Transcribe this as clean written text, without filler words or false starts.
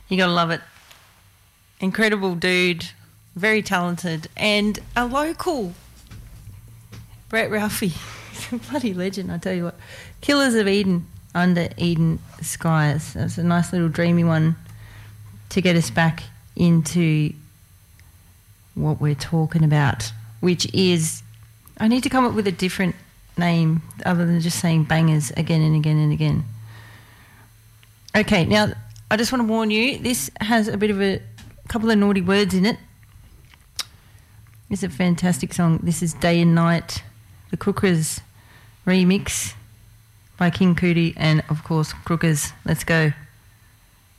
You got to love it. Incredible dude, very talented, and a local. Brett Ralphie, he's a bloody legend, I tell you what. Killers of Eden, Under Eden Skies. That's a nice little dreamy one to get us back into what we're talking about, which is, I need to come up with a different name other than just saying bangers again and again and again. Okay, now I just want to warn you, this has a bit of a couple of naughty words in it. It's a fantastic song. This is Day and Night, the Crookers remix by King Cootie and, of course, Crookers. Let's go.